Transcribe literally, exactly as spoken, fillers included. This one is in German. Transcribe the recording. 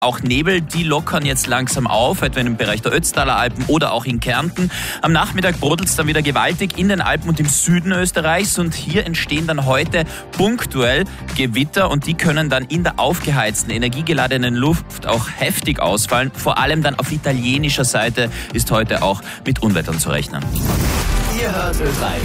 Auch Nebel, die lockern jetzt langsam auf, etwa im Bereich der Ötztaler Alpen oder auch in Kärnten. Am Nachmittag brodelt es dann wieder gewaltig in den Alpen und im Süden Österreichs. Und hier entstehen dann heute punktuell Gewitter und die können dann in der aufgeheizten, energiegeladenen Luft auch heftig ausfallen. Vor allem dann auf italienischer Seite ist heute auch mit Unwettern zu rechnen. Ihr hört Ö drei.